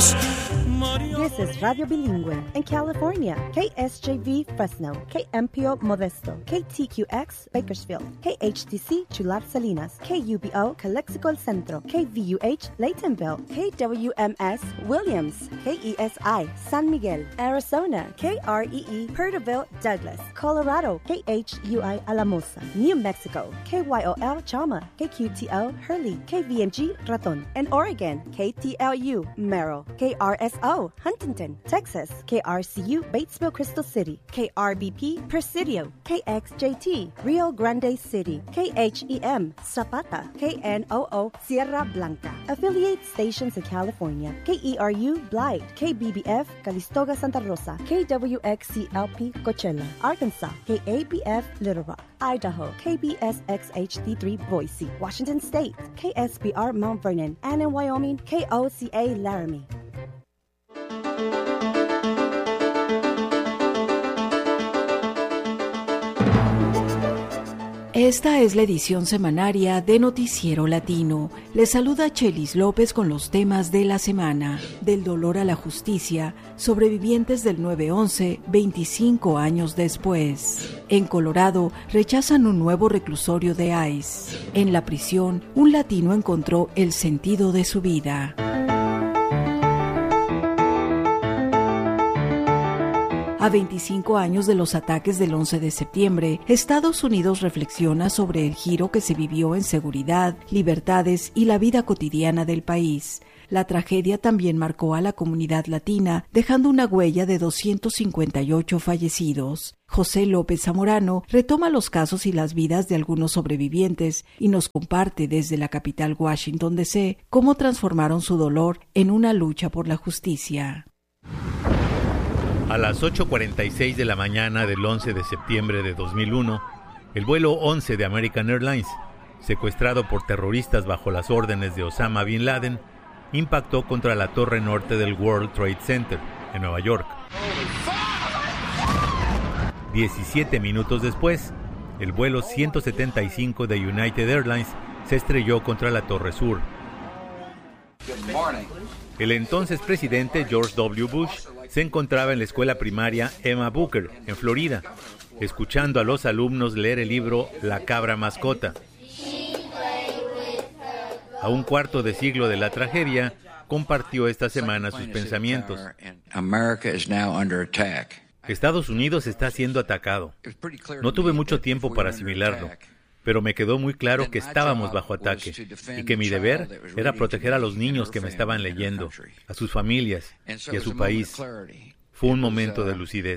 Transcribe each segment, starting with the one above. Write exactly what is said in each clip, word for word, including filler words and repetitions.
Yes. This is Radio Bilingüe in California, K S J V Fresno, K M P O Modesto, K T Q X Bakersfield, K H T C Chular Salinas, K U B O Calexico El Centro, K V U H Laytonville, K W M S Williams, K E S I San Miguel, Arizona, K R E E Porterville Douglas, Colorado, K H U I Alamosa, New Mexico, K Y O L Chama, K Q T O Hurley, K V M G Raton, and Oregon, K T L U Merrill, K R S O Huntington, Texas, K R C U Batesville Crystal City, K R B P Presidio, K X J T Rio Grande City, K H E M Zapata, K N O O Sierra Blanca. Affiliate stations in California, K E R U Blythe, K B B F Calistoga Santa Rosa, K W X C L P Coachella, Arkansas, K A B F Little Rock, Idaho, K B S X H D three Boise, Washington State, K S B R Mount Vernon, and in Wyoming, K O C A Laramie. Esta es la edición semanaria de Noticiero Latino. Les saluda Chelis López con los temas de la semana. Del dolor a la justicia, sobrevivientes del nueve once, veinticinco años después. En Colorado, rechazan un nuevo reclusorio de ICE. En la prisión, un latino encontró el sentido de su vida. A veinticinco años de los ataques del once de septiembre, Estados Unidos reflexiona sobre el giro que se vivió en seguridad, libertades y la vida cotidiana del país. La tragedia también marcó a la comunidad latina, dejando una huella de doscientos cincuenta y ocho fallecidos. José López Zamorano retoma los casos y las vidas de algunos sobrevivientes y nos comparte desde la capital Washington D C cómo transformaron su dolor en una lucha por la justicia. A las ocho cuarenta y seis de la mañana del once de septiembre de dos mil uno, el vuelo once de American Airlines, secuestrado por terroristas bajo las órdenes de Osama Bin Laden, impactó contra la torre norte del World Trade Center, en Nueva York. diecisiete minutos después, el vuelo ciento setenta y cinco de United Airlines se estrelló contra la torre sur. El entonces presidente George W. Bush se encontraba en la escuela primaria Emma Booker, en Florida, escuchando a los alumnos leer el libro La cabra mascota. A un cuarto de siglo de la tragedia, compartió esta semana sus pensamientos. Estados Unidos está siendo atacado. No tuve mucho tiempo para asimilarlo, pero me quedó muy claro que estábamos bajo ataque y que mi deber era proteger a los niños que me estaban leyendo, a sus familias y a su país. Fue un momento de lucidez.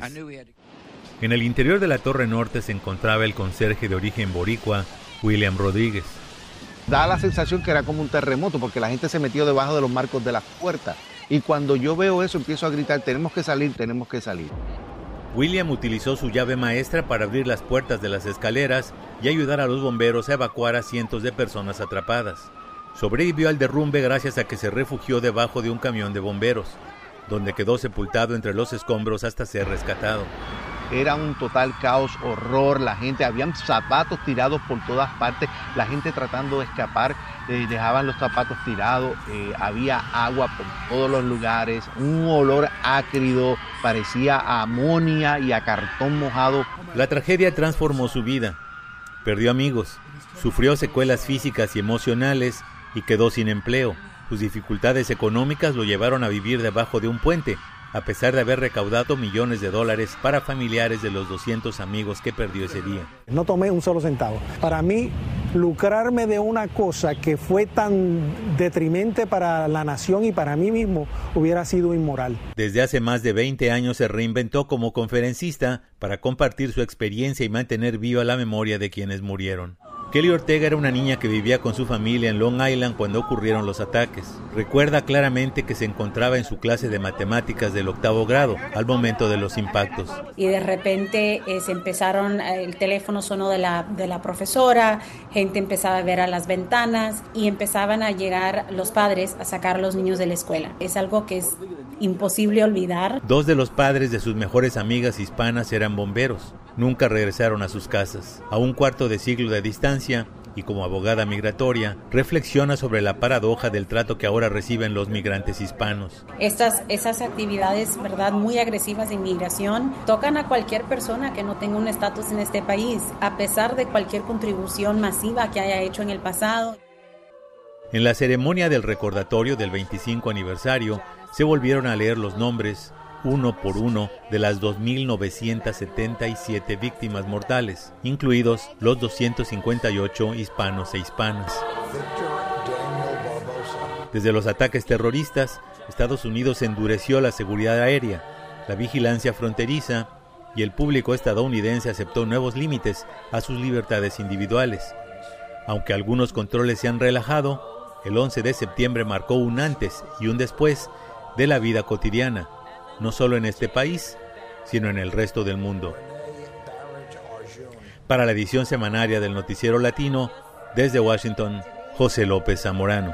En el interior de la Torre Norte se encontraba el conserje de origen boricua, William Rodríguez. Da la sensación que era como un terremoto porque la gente se metió debajo de los marcos de las puertas. Y cuando yo veo eso empiezo a gritar, tenemos que salir, tenemos que salir. William utilizó su llave maestra para abrir las puertas de las escaleras y ayudar a los bomberos a evacuar a cientos de personas atrapadas. Sobrevivió al derrumbe gracias a que se refugió debajo de un camión de bomberos, donde quedó sepultado entre los escombros hasta ser rescatado. Era un total caos, horror, la gente, habían zapatos tirados por todas partes, la gente tratando de escapar, eh, dejaban los zapatos tirados, eh, había agua por todos los lugares, un olor ácrido, parecía a amonia y a cartón mojado. La tragedia transformó su vida, perdió amigos, sufrió secuelas físicas y emocionales y quedó sin empleo. Sus dificultades económicas lo llevaron a vivir debajo de un puente, a pesar de haber recaudado millones de dólares para familiares de los doscientos amigos que perdió ese día. No tomé un solo centavo. Para mí, lucrarme de una cosa que fue tan detrimente para la nación y para mí mismo hubiera sido inmoral. Desde hace más de veinte años se reinventó como conferencista para compartir su experiencia y mantener viva la memoria de quienes murieron. Kelly Ortega era una niña que vivía con su familia en Long Island cuando ocurrieron los ataques. Recuerda claramente que se encontraba en su clase de matemáticas del octavo grado al momento de los impactos. Y de repente eh, se empezaron, el teléfono sonó de la, de la profesora, gente empezaba a ver a las ventanas y empezaban a llegar los padres a sacar a los niños de la escuela. Es algo que es imposible olvidar. Dos de los padres de sus mejores amigas hispanas eran bomberos. Nunca regresaron a sus casas. A un cuarto de siglo de distancia, y como abogada migratoria, reflexiona sobre la paradoja del trato que ahora reciben los migrantes hispanos. Estas, esas actividades, ¿verdad?, muy agresivas de inmigración tocan a cualquier persona que no tenga un estatus en este país, a pesar de cualquier contribución masiva que haya hecho en el pasado. En la ceremonia del recordatorio del veinticinco aniversario, se volvieron a leer los nombres, uno por uno, de las dos mil novecientas setenta y siete víctimas mortales, incluidos los doscientos cincuenta y ocho hispanos e hispanas. Desde los ataques terroristas, Estados Unidos endureció la seguridad aérea, la vigilancia fronteriza, y el público estadounidense aceptó nuevos límites a sus libertades individuales. Aunque algunos controles se han relajado, el once de septiembre marcó un antes y un después de la vida cotidiana, no solo en este país, sino en el resto del mundo. Para la edición semanaria del Noticiero Latino, desde Washington, José López Zamorano.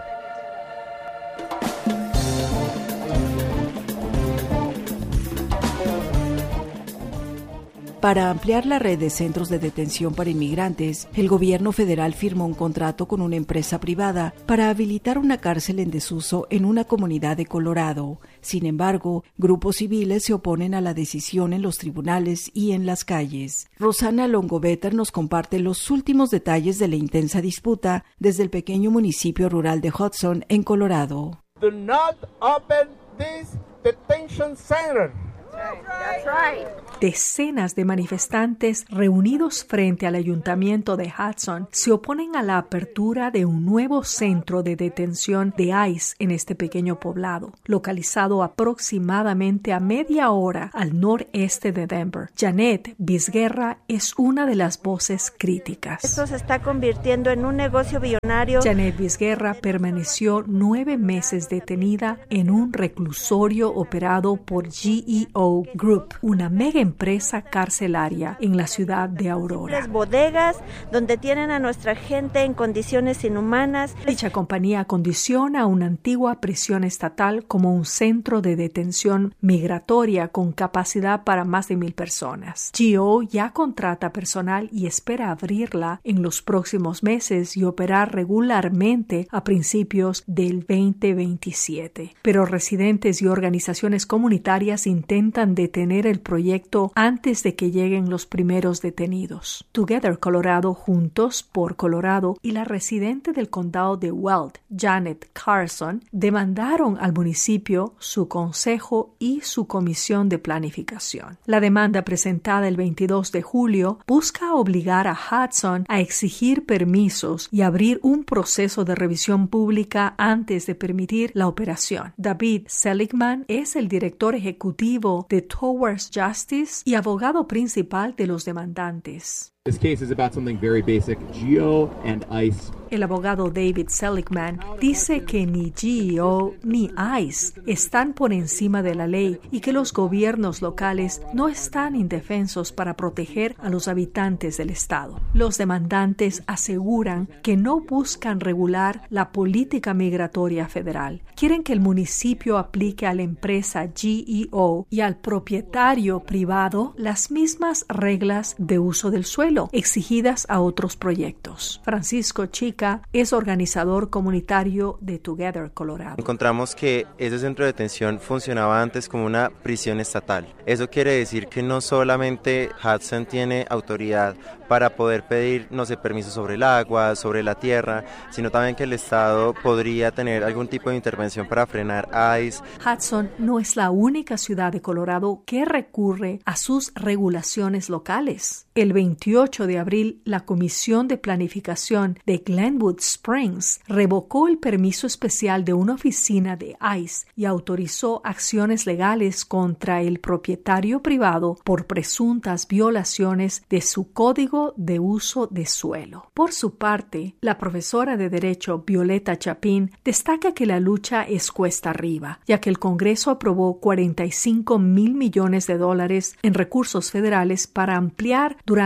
Para ampliar la red de centros de detención para inmigrantes, el gobierno federal firmó un contrato con una empresa privada para habilitar una cárcel en desuso en una comunidad de Colorado. Sin embargo, grupos civiles se oponen a la decisión en los tribunales y en las calles. Rosana Longovetter nos comparte los últimos detalles de la intensa disputa desde el pequeño municipio rural de Hudson, en Colorado. Do not open this detention center. That's right. Decenas de manifestantes reunidos frente al ayuntamiento de Hudson se oponen a la apertura de un nuevo centro de detención de ICE en este pequeño poblado, localizado aproximadamente a media hora al noreste de Denver. Janet Vizguerra es una de las voces críticas. Esto se está convirtiendo en un negocio billonario. Janet Vizguerra permaneció nueve meses detenida en un reclusorio operado por G E O Group, una mega empresa carcelaria en la ciudad de Aurora. Las bodegas donde tienen a nuestra gente en condiciones inhumanas. Dicha compañía acondiciona una antigua prisión estatal como un centro de detención migratoria con capacidad para más de mil personas. G O ya contrata personal y espera abrirla en los próximos meses y operar regularmente a principios del veinte veintisiete. Pero residentes y organizaciones comunitarias intentan detener el proyecto antes de que lleguen los primeros detenidos. Together Colorado, Juntos por Colorado, y la residente del condado de Weld, Janet Carson, demandaron al municipio, su consejo y su comisión de planificación. La demanda presentada el veintidós de julio busca obligar a Hudson a exigir permisos y abrir un proceso de revisión pública antes de permitir la operación. David Seligman es el director ejecutivo de Towards Justice y abogado principal de los demandantes. This case is about something very basic. G O and ICE. El abogado David Seligman dice que ni G E O ni ICE están por encima de la ley y que los gobiernos locales no están indefensos para proteger a los habitantes del estado. Los demandantes aseguran que no buscan regular la política migratoria federal. Quieren que el municipio aplique a la empresa G E O y al propietario privado las mismas reglas de uso del suelo exigidas a otros proyectos. Francisco Chica es organizador comunitario de Together Colorado. Encontramos que ese centro de detención funcionaba antes como una prisión estatal. Eso quiere decir que no solamente Hudson tiene autoridad para poder pedir, no sé, permisos sobre el agua, sobre la tierra, sino también que el Estado podría tener algún tipo de intervención para frenar ICE. Hudson no es la única ciudad de Colorado que recurre a sus regulaciones locales. El veintiocho de abril, la Comisión de Planificación de Glenwood Springs revocó el permiso especial de una oficina de ICE y autorizó acciones legales contra el propietario privado por presuntas violaciones de su código de uso de suelo. Por su parte, la profesora de Derecho Violeta Chapin destaca que la lucha es cuesta arriba, ya que el Congreso aprobó cuarenta y cinco mil millones de dólares en recursos federales para ampliar durante cuatro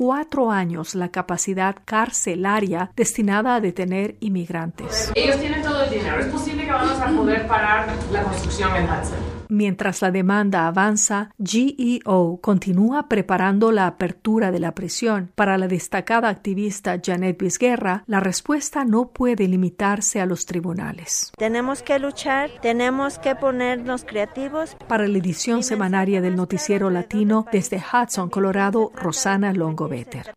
cuatro años la capacidad carcelaria destinada a detener inmigrantes. Ellos tienen todo el dinero. Es posible que vamos a poder parar la construcción en Hudson. Mientras la demanda avanza, G E O continúa preparando la apertura de la prisión. Para la destacada activista Janet Vizguerra, la respuesta no puede limitarse a los tribunales. Tenemos que luchar, tenemos que ponernos creativos. Para la edición semanaria del Noticiero Latino, desde Hudson, Colorado, Rosana Longoveter.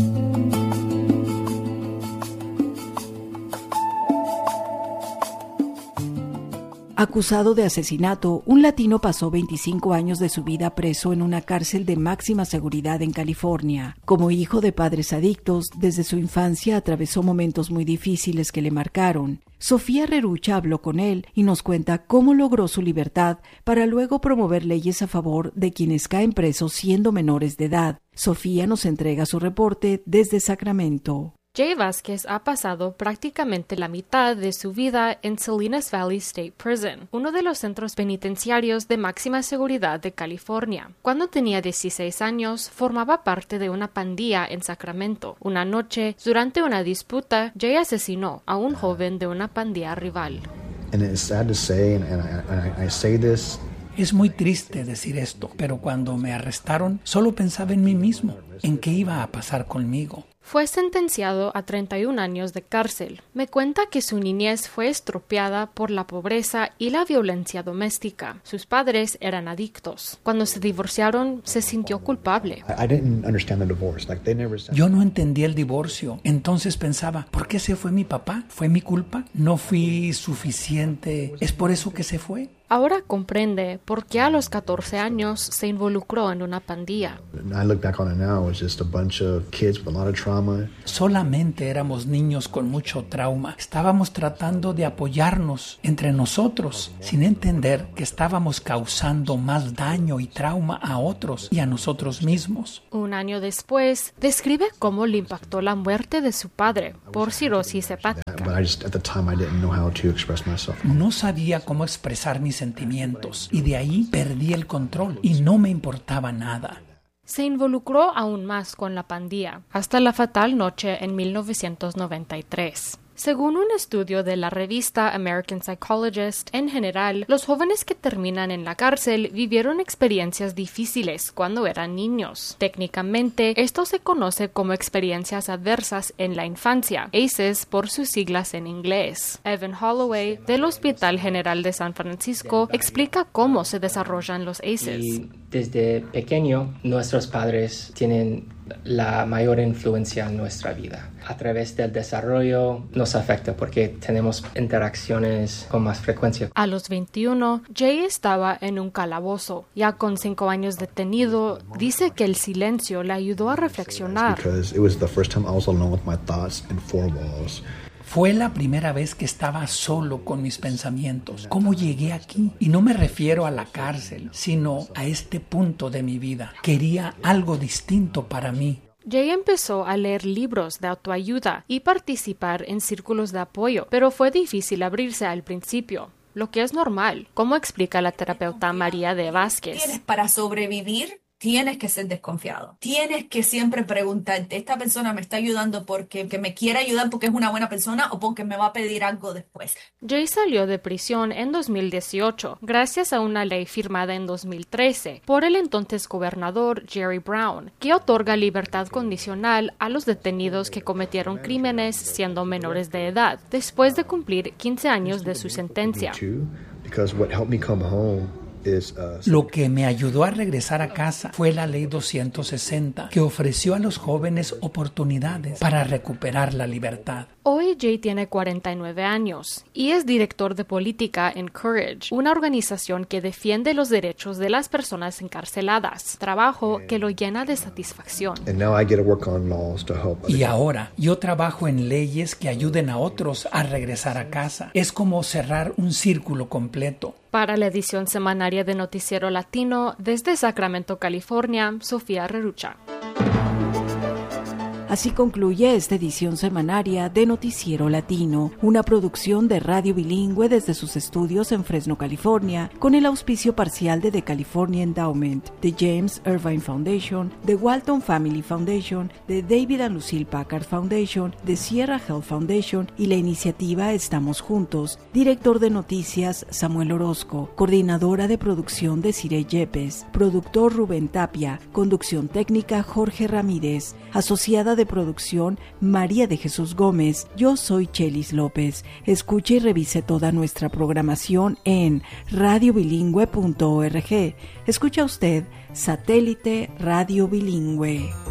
Acusado de asesinato, un latino pasó veinticinco años de su vida preso en una cárcel de máxima seguridad en California. Como hijo de padres adictos, desde su infancia atravesó momentos muy difíciles que le marcaron. Sofía Rerucha habló con él y nos cuenta cómo logró su libertad para luego promover leyes a favor de quienes caen presos siendo menores de edad. Sofía nos entrega su reporte desde Sacramento. Jay Vázquez ha pasado prácticamente la mitad de su vida en Salinas Valley State Prison, uno de los centros penitenciarios de máxima seguridad de California. Cuando tenía dieciséis años, formaba parte de una pandilla en Sacramento. Una noche, durante una disputa, Jay asesinó a un joven de una pandilla rival. Es muy triste decir esto, pero cuando me arrestaron, solo pensaba en mí mismo, en qué iba a pasar conmigo. Fue sentenciado a treinta y un años de cárcel. Me cuenta que su niñez fue estropeada por la pobreza y la violencia doméstica. Sus padres eran adictos. Cuando se divorciaron, se sintió culpable. Yo no entendía el divorcio. Entonces pensaba, ¿por qué se fue mi papá? ¿Fue mi culpa? ¿No fui suficiente? ¿Es por eso que se fue? Ahora comprende por qué a los catorce años se involucró en una pandilla. Solamente éramos niños con mucho trauma. Estábamos tratando de apoyarnos entre nosotros, sin entender que estábamos causando más daño y trauma a otros y a nosotros mismos. Un año después, describe cómo le impactó la muerte de su padre por cirrosis hepática. No sabía cómo expresar mis sentimientos y de ahí perdí el control y no me importaba nada. Se involucró aún más con la pandilla, hasta la fatal noche en mil novecientos noventa y tres. Según un estudio de la revista American Psychologist, en general, los jóvenes que terminan en la cárcel vivieron experiencias difíciles cuando eran niños. Técnicamente, esto se conoce como experiencias adversas en la infancia, A C Es por sus siglas en inglés. Evan Holloway, del Hospital General de San Francisco, explica cómo se desarrollan los A C Es. Y desde pequeño, nuestros padres tienen la mayor influencia en nuestra vida. A través del desarrollo nos afecta porque tenemos interacciones con más frecuencia. A los veintiuno, Jay estaba en un calabozo. Ya con cinco años detenido, dice que el silencio le ayudó a reflexionar. Fue la primera vez que estaba solo con mis pensamientos. ¿Cómo llegué aquí? Y no me refiero a la cárcel, sino a este punto de mi vida. Quería algo distinto para mí. Jay empezó a leer libros de autoayuda y participar en círculos de apoyo, pero fue difícil abrirse al principio, lo que es normal, como explica la terapeuta María de Vázquez. ¿Tienes para sobrevivir? Tienes que ser desconfiado. Tienes que siempre preguntarte, ¿esta persona me está ayudando porque que me quiere ayudar porque es una buena persona o porque me va a pedir algo después? Jay salió de prisión en dos mil dieciocho gracias a una ley firmada en dos mil trece por el entonces gobernador Jerry Brown, que otorga libertad condicional a los detenidos que cometieron crímenes siendo menores de edad, después de cumplir quince años de su sentencia. Lo que me ayudó a regresar a casa fue la Ley doscientos sesenta, que ofreció a los jóvenes oportunidades para recuperar la libertad. Hoy Jay tiene cuarenta y nueve años y es director de política en Courage, una organización que defiende los derechos de las personas encarceladas, trabajo que lo llena de satisfacción. Y ahora yo trabajo en leyes que ayuden a otros a regresar a casa. Es como cerrar un círculo completo. Para la edición semanaria de Noticiero Latino, desde Sacramento, California, Sofía Rerucha. Así concluye esta edición semanaria de Noticiero Latino, una producción de Radio Bilingüe desde sus estudios en Fresno, California, con el auspicio parcial de The California Endowment, de James Irvine Foundation, de Walton Family Foundation, de David and Lucille Packard Foundation, de Sierra Health Foundation y la iniciativa Estamos Juntos. Director de noticias Samuel Orozco, coordinadora de producción de Cire Yepes, productor Rubén Tapia, conducción técnica Jorge Ramírez, asociada de producción María de Jesús Gómez. Yo soy Chelis López. Escuche y revise toda nuestra programación en radio bilingüe punto org. Escucha usted Satélite Radio Bilingüe.